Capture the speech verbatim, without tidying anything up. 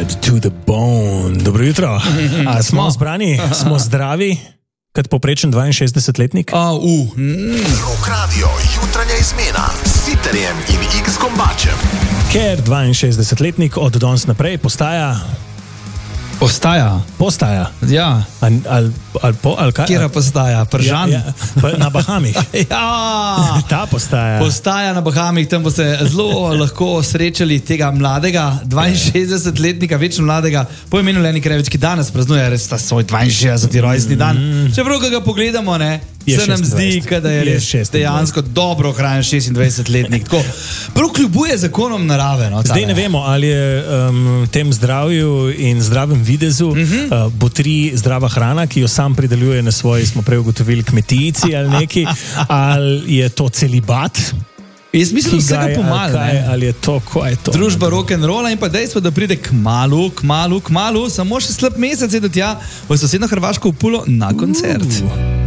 Bad to the bone. Dobro jutro. A smo zbrani, smo zdravi, kot poprečen dvainšestdesetletnik? A, uh. mm. Rok Radio, jutranja izmena s Siterjem in X Gombačem. Ker dvainšestdesetletnik od danes naprej postaja... Postaja. Postaja. Ja. Ali al, al, al, kaj? Kjera postaja? Pržan? Ja, ja, na Bahamih. Ja. Ta postaja. Postaja na Bahamih, tam boste zelo lahko srečali tega mladega, dvainšestdesetletnika, večno mladega, po imenu Leni Krevič, ki danes praznuje res ta svoj dvainšestdeseti rojstni dan. Mm. Čeprav, ko ga pogledamo, ne, se nam zdi, da je res dejansko dobro ohranjen šestindvajsetletnik. Tako, prav kljubuje zakonom narave. No, Zdaj ne vemo, ali je um, tem zdravju in zdravem videzu mm-hmm. uh, botri zdrava hrana, ki jo sam prideluje na svoji, smo prej ugotovili, kmetici ali neki, ali je to celibat. Jaz mislim, da vsega pomal, ali, ali je to, ko je to. Družba rock'n'rolla in pa dejstvo, da pride kmalu, kmalu, kmalu, samo še slab mesec je do tja v sosedno Hrvaško v Pulo na koncert. Uh.